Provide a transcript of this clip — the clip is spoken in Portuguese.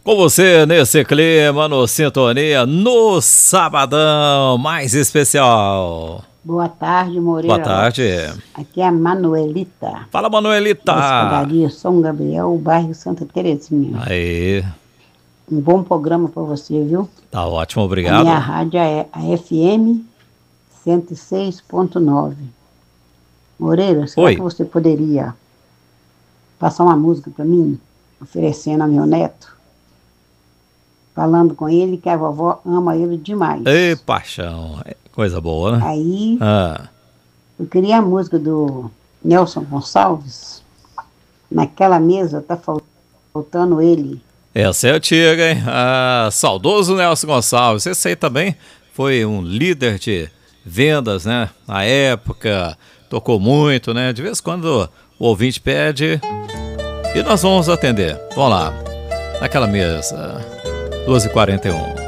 Com você nesse clima, no Sintonia, no sabadão mais especial. Boa tarde, Moreira. Boa tarde. Lopes. Aqui é a Manuelita. Fala, Manuelita. Da escadaria São Gabriel, bairro Santa Terezinha. Aí. Um bom programa para você, viu? Tá ótimo, obrigado. A minha rádio é a FM 106.9. Moreira, será Oi. que você poderia passar uma música para mim, oferecendo a meu neto? Falando com ele que a vovó ama ele demais. Ei, paixão. Coisa boa, né? Aí, eu queria a música do Nelson Gonçalves. Naquela mesa tá faltando ele. Essa é antiga, hein? Saudoso Nelson Gonçalves. Esse aí também foi um líder de vendas, né? Na época, tocou muito, né? De vez em quando o ouvinte pede e nós vamos atender. Vamos lá. Naquela mesa, 12h41.